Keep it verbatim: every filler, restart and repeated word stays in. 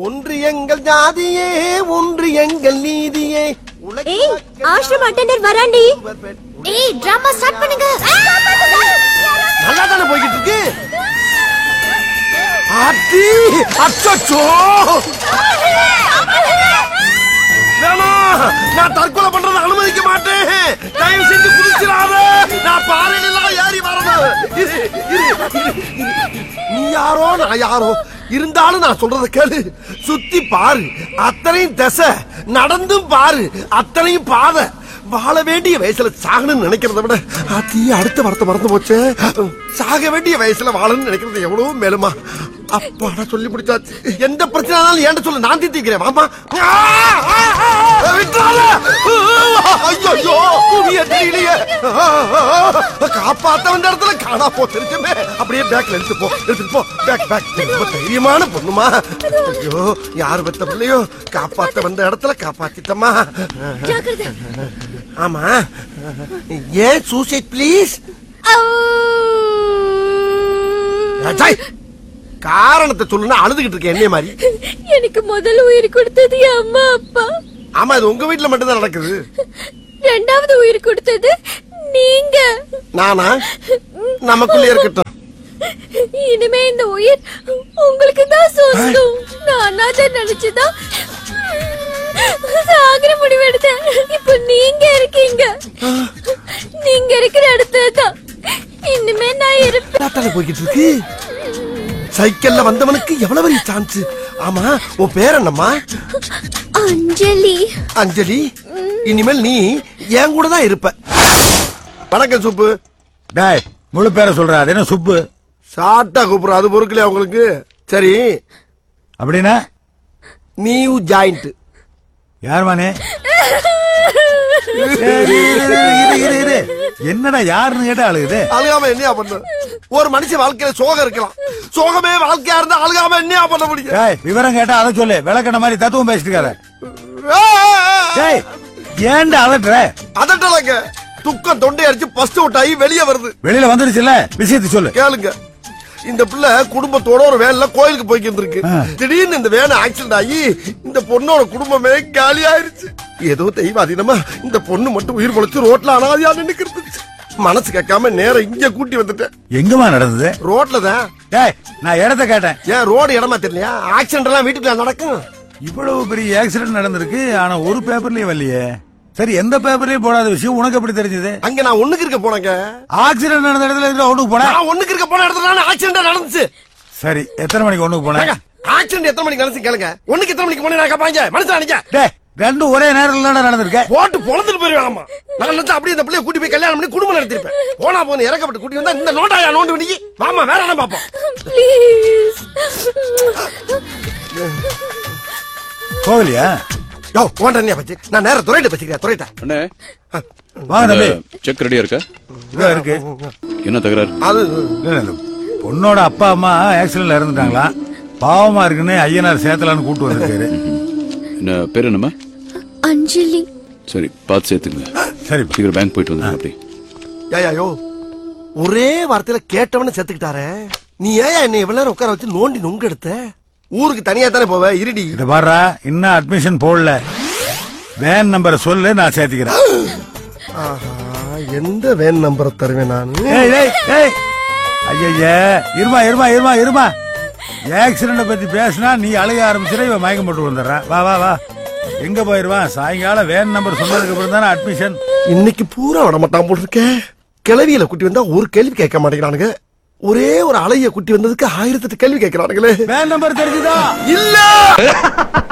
ஒன்று எங்கள் ஜாதியே, ஒன்று எங்கள் நீதியே. ஏய், ஆஷ்ரம் அட்டெண்டர் வராண்டி. ஏய், டிராமா ஸ்டார்ட் பண்ணுங்க. நல்லா தானே போய்கிட்டு இருக்கு. ஆத்தி அச்சோ, நான் தற்கொலை பண்றதை அனுமதிக்க மாட்டேன். தயவு செஞ்சு குதிச்சிடாத. நான் பாறையெல்லாம் ஏறி வரணும். நீ யாரோ நான் யாரோ இருந்தாலும் நான் சொல்றத கேளு. சுத்தி பாரு, அத்தனையும் திசை. நடந்தும் பாரு, அத்தனையும் பாதை. வாழ வேண்டிய வயசுல சாகணும்னு நினைக்கிறத விட ஆத்தி அடுத்த வார்த்தை மறந்து போச்சு. சாக வேண்டிய வயசுல வாழணும்னு நினைக்கிறது எவ்வளவு மேலுமா. அப்பாடா சொல்லி முடிச்சாச்சு. எந்த பிரச்சனைனாலும் ஏன்ட சொல்ல, நான் தீர்த்திக்கிறேன். வாமா. ஐயோ, தெரியலையே. காப்பாத்த வந்த இடத்துல காணா போச்சிருச்சுமே. அப்படியே பேக்ல எடுத்து போ, எடுத்துட்டு போ. Back back. ரொம்ப தைரியமான பொண்ணுமா. ஐயோ, யாரு பெத்த பிள்ளையோ காப்பாத்த வந்த இடத்துல காப்பாத்திட்டமா. ஆமா, ஏன் சூசைட் ப்ளீஸ்? காரணத்தை சொல்லுன்னா அழுதுகிட்டு இருக்க என்ன மாதிரி. எனக்கு முதல்ல உயிர் கொடுத்தது அம்மா அப்பா. ஆமா, இது உங்க வீட்டுல மட்டும்தான் நடக்குது. ரெண்டாவது உயிர் கொடுத்தது நீங்க. நானா? நமக்குள்ளே இருக்கட்டும். இனிமே இந்த உயிர் உங்களுக்கு தான் சொந்தம். நான் தான் நினைச்சுதான் சாகர முடிவு எடுத்தேன். இப்ப நீங்க இருக்கீங்க. நீங்க இருக்கிற இடத்துலதான் இனிமே நான் இருப்பேன். போய்கிட்டு இருக்கு. சைக்கிள்ல வந்தவனுக்கு எவ்வளவு பெரிய சான்ஸ். ஆமா, உன் பேர் என்னம்மா? அஞ்சலி. அஞ்சலி, இனிமேல் நீ என் கூட தான் இருப்ப. வணக்கம் சுப்பு. டேய், முழு பேரை சொல்ற. அது என்ன சுப்பு? சாட்டா கூப்பிடுற, அது பொறுக்கலையா உங்களுக்கு? சரி, அப்படின்னா நியூ ஜாயிண்ட். யாருமானே? என்னடா யாருன்னு கேட்டா அழுகுது. அழுகாம என்னையா பண்ண? ஒரு மனுஷன் வாழ்க்கையில சோகம் இருக்கலாம். சோகமே வாழ்க்கையா இருந்தா அழுகாம என்னையா பண்ண முடியும்? விவரம் கேட்டா அதை சொல்லு. விளக்கண மாதிரி தத்துவம் பேசிட்டு இருக்காரு. ஏன்டா அலட்டுற? அதட்டலங்க, துக்கம் தொண்டை அடிச்சு பஸ்ட் அவுட் ஆகி வெளியே வருது. வெளியில வந்துருச்சுல்ல, விஷயத்தை சொல்லு. கேளுங்க. இந்த பிள்ளை குடும்பத்தோட ஒரு வேன்ல கோயிலுக்கு போய்க்கிட்டு இருக்கு. திடீர்னு இந்த வேன் ஆக்சிடென்ட் ஆகி இந்த பொண்ணோட குடும்பமே காலி ஆயிருச்சு. ஏதோ தெய்வாதீனமா இந்த பொண்ணு மட்டும் உயிர் பொழைச்சு ரோட்ல அனாதையா நின்னுக்கிறது. மனசு கேட்காம நேரம் இங்க கூட்டி வந்துட்டேன். எங்கமா நடந்தது? ரோட்ல தான். நான் இடத்த கேட்டேன். ஏன் ரோடு இடமா தெரியலையா? ஆக்சிடென்ட் எல்லாம் வீட்டுக்குள்ள நடக்கும். இவ்வளவு பெரிய ஆக்சிடென்ட் நடந்திருக்கு, ஆனா ஒரு பேப்பர்லயும் வரலையே. சரி, எந்த பேப்பர்லயும் போடாத விஷயம் உனக்கு எப்படி தெரிஞ்சது? அங்க நான் ஒண்ணுக்கு இருக்க போனேங்க. ஆக்சிடென்ட் நடந்த இடத்துல ஒண்ணுக்கு போன? நான் ஒண்ணுக்கு இருக்க போன இடத்துல ஆக்சிடென்ட் நடந்துச்சு. சரி, எத்தனை மணிக்கு ஒண்ணுக்கு போன? ஆக்சிடென்ட் எத்தனை மணிக்கு நடந்துச்சு கேளுங்க. ஒண்ணுக்கு எத்தனை மணிக்கு போனேன் கேட்பாங்க. மனசுல நினைக்க. டேய், ரெண்டும் ஒரே நேரத்துல தான் நடந்திருக்க. போட்டு பொளந்துட்டு போயிருவாமா. நான் நினைச்சா அப்படியே இந்த பிள்ளைய கூட்டி போய் கல்யாணம் பண்ணி குடும்பம் நடத்திருப்பேன். போனா போன இறக்கப்பட்டு கூட்டி வந்தா இந்த நோட்டாயா நோண்டு பண்ணி வாமா வேற என்ன பாப்போம். போகலையா? யோ, ஓண்டனியா பச்சி. நான் நேரா துரைட்ட பச்சிக்கிறேன். துரைட்ட. அண்ணே, வாங்க தம்பி. செக் ரெடியா இருக்கா? இதோ இருக்கு. என்ன தகராறு? அது பொண்ணோட அப்பா அம்மா ஆக்சிடென்ட்ல இறந்துட்டாங்களா. பாவமா இருக்குன்னு ஐயனார் சேத்தலான்னு கூட்டு வந்திருக்காரு. என்ன பேர் என்னம்மா? அஞ்சலி. சரி, பார்த்து சேர்த்துங்க. சரி, சீக்கிரம் பேங்க் போயிட்டு வந்து அப்படி. யோ, ஒரே வார்த்தையில கேட்டவன செத்துக்கிட்டாரே. நீ ஏன் என்ன இவ்வளவு நேரம் உட்கார வச்சு நோண்டி நொங்க எடுத்த? ஊருக்கு தனியா தானே போவ? இருடி. இத பாரு, இன்னும் அட்மிஷன் போடல. வேன் நம்பரை சொல்லு, நான் சேர்த்துக்கிறேன். எந்த வேன் நம்பரை தருவேன் நான்? ஐயா, இருமா இருமா இருமா இருமா. ஆக்சிடென்ட் பத்தி பேசினா நீ அழுக ஆரம்பிச்சுட, இவன் மயக்கம் போட்டு வந்துடுறான். வா வா வா. எங்க போயிருவான்? சாயங்காலம் வேன் நம்பர் சொன்னதுக்கு அப்புறம் தானே அட்மிஷன். இன்னைக்கு பூரா விட மாட்டான் போட்டிருக்கேன். கிளவியில குட்டி வந்தா ஒரு கேள்வி கேட்க மாட்டேங்கிறானுங்க. ஒரே ஒரு அலைய குட்டி வந்ததுக்கு ஆயிரத்தி எட்டு கேள்வி கேட்கிறானுங்களே. வேன் நம்பர் தெரிஞ்சுதா? இல்ல.